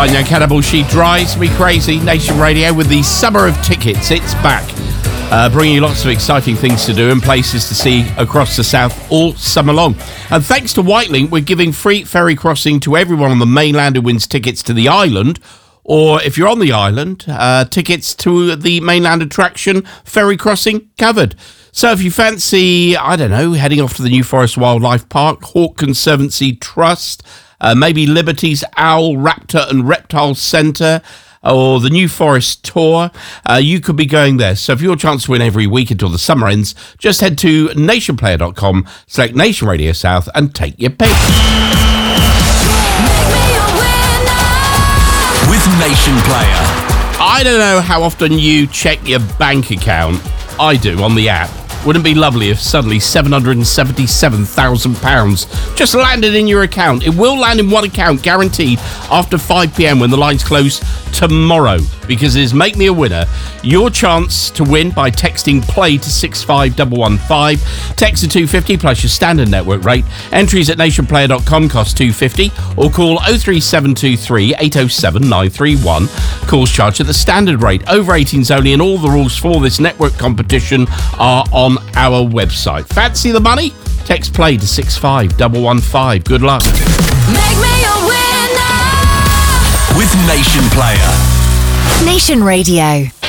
By now, Cannibal, She Drives Me Crazy. Nation Radio with the Summer of Tickets. It's back. Bringing you lots of exciting things to do and places to see across the south all summer long. And thanks to Whitelink, we're giving free ferry crossing to everyone on the mainland who wins tickets to the island. Or if you're on the island, tickets to the mainland attraction, ferry crossing covered. So if you fancy, I don't know, heading off to the New Forest Wildlife Park, Hawke Conservancy Trust, maybe Liberty's Owl, Raptor and Reptile Centre, or the New Forest Tour, you could be going there. So for your chance to win every week until the summer ends, just head to nationplayer.com, select Nation Radio South and take your pick. With Nation Player. I don't know how often you check your bank account. I do on the app. Wouldn't it be lovely if suddenly £777,000 just landed in your account? It will land in one account, guaranteed, after 5 p.m. when the lines close tomorrow, because it is Make Me a Winner. Your chance to win by texting PLAY to 65115. Text to 250 plus your standard network rate. Entries at nationplayer.com cost $2.50 or call 03723 807 931. Calls charged at the standard rate. Over 18s only, and all the rules for this network competition are on our website. Fancy the money? Text PLAY to 65115. Good luck. Make me a winner with Nation Player. Nation Radio.